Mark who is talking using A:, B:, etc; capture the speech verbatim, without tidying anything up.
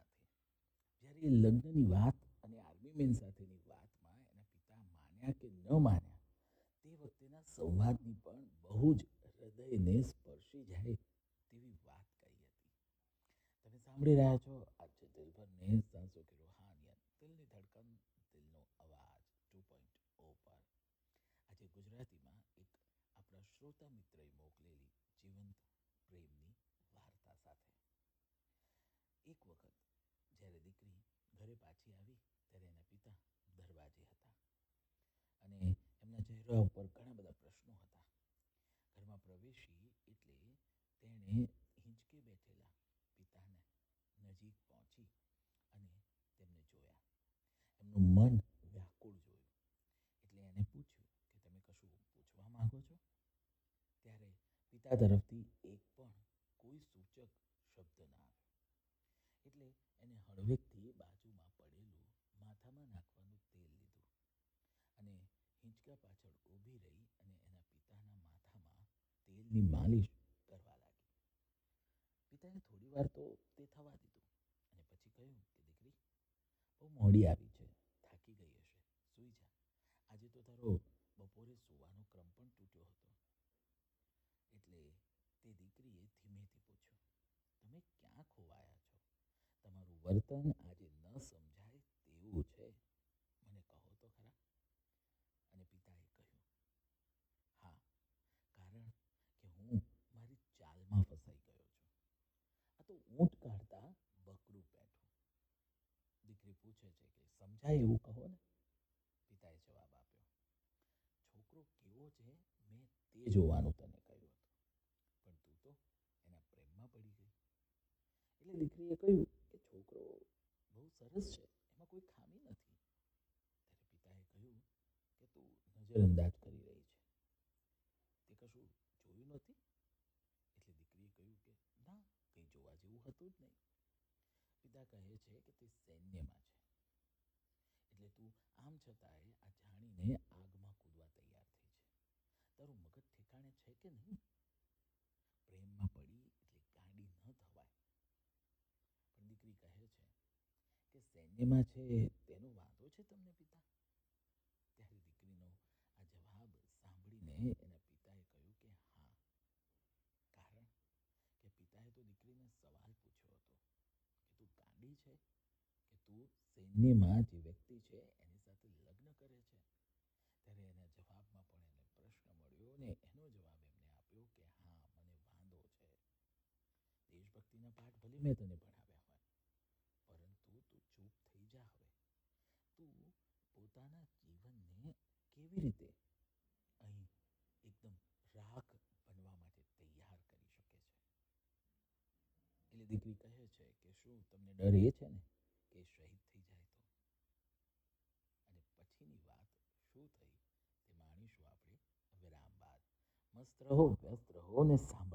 A: નથી. જ્યારે એ લગ્નની વાત અને આર્મી મેન સાથેની વાતમાં એના પિતા માન્યા કે ન માન્યા, તે વખતેના સંવાદની પણ બહુ જ હૃદયને સ્પર્શી જાય તેવી વાત કહી હતી. તમે સાંભળી રહ્યા છો આ છે દિલભરને સાંસો કી રૂહાનિયત, દિલની ધડકન, દિલનો અવાજ ટુ પોઈન્ટ ઓ પર. આજે ગુજરાતીમાં એક આપણા શ્રોતા મિત્રએ મોકલેલી જીવંત પ્રેમની વાર્તા સાથે. એક વખત જ્યારે દીકરી ઘરે પાછી આવી ત્યારે એના પિતા દરવાજે હતા અને એમના ચહેરા ઉપર ઘણા બધા પ્રશ્નો હતા. ઘરમાં પ્રવેશી એટલે તેણે હિંચકે બેઠેલા પિતાને નજીક પહોંચી અને તેમને જોયા. એમનું મન વ્યાકુળ જોયું એટલે એને પૂછ્યું કે તમે કશું પૂછવા માંગો છો? ત્યારે પિતા તરફથી એક પણ કોઈ સૂચક શબ્દ ના આવ્યો. એટલે એને હળવેકથી બાજુમાં પડેલું માથામાં નાખવાનું તેલ લીધું અને હિંચકા પાછળ ઊભી રહી અને એના પિતાના માથામાં તેલની માલિશ કરવા લાગી. પિતાએ થોડી વાર તો તે થવા દીધું અને પછી કહ્યું કે દીકરી, બહુ મોડી આવી છે, થાકી ગઈ હશે, સૂઈ જા. આજે તો તારો બપોરે સૂવાનો ક્રમ પણ તૂટ્યો હતો. એટલે તે દીકરીએ ધીમેથી પૂછ્યું, તમે ક્યાં ખોવાયા છો? તમારું વર્તન આજે ન સમજાય તેવું છે, મને કહો તો ખરા. અને પિતાએ કહ્યું, હા, કારણ કે હું મારી ચાલમાં ફસાઈ ગયો છું. આ તો ઊંટ કાઢતા બકરું પેઠું. દીકરી પૂછે છે કે સમજાય એવું કહો ને. પિતાએ જવાબ આપ્યો, છોકરો કેવો છે મેં તે જોવાનું તને કહ્યું હતું, પણ તું તો એના પ્રેમમાં પડી ગઈ. એટલે દીકરીએ કહ્યું કે છોકરો બહુ સરસ છે, એમાં કોઈ ખામી નથી. ત્યારે પિતાએ કહ્યું કે તું નજરઅંદાજ કરી રહી છે, તે કશું જોયું નથી? એટલે દીકરીએ કહ્યું કે ના, કંઈ જોવા જેવું હતું જ નહીં. પિતા કહે છે કે તે સૈન્યમાં છે, એટલે તું આમ છતાંય આ જાણીને આગમાં કૂદવા તૈયાર થઈ છે. તારું મગજ ઠેકાણે છે કે નહીં? પ્રેમમાં પડી એટલે ગાંડી ન થવાય. પણ દીકરી કહે છે કે સૈન્યમાં છે તેનો વાંધો છે તમને પિતા? ત્યારે દીકરીનો આ જવાબ સાંભળીને એના પિતાએ કહ્યું કે હા, કારણ કે પિતાએ તો દીકરીને સવાલ પૂછ્યો હતો કે તું ગાંડી છે કે તું સૈન્યમાં જે વ્યક્તિ છે એની સાથે લગ્ન કરે છે. ત્યારે એના જવાબમાં પણ એને પ્રશ્ન મળ્યો અને એનો જવાબ એમને આપ્યો કે હા, મને વાંધો છે. દેશભક્તિના પાઠ ભલે મેં તને ભણાવ્યા હોય, પરંતુ તું ચૂપ થઈ જા હવે. તું પોતાના જીવનને કેવી રીતે અહીં એકદમ રાખ બનવા માટે તૈયાર કરી શકે છે? એટલે દીકરી કહે છે કે શું તમને ડર એ છે ને કે શહીદ થઈ જાય તો? અને પછીની વાત શું થઈ તે માણીશું આપણે વિરામ બાદ. મસ્ત રહો, વ્યસ્ત રહો અને સાંભળો